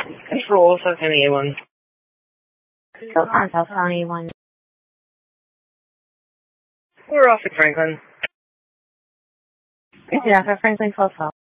Control, South County A1. Still on South County A1. We're off at Franklin. Yeah, for Franklin 1212.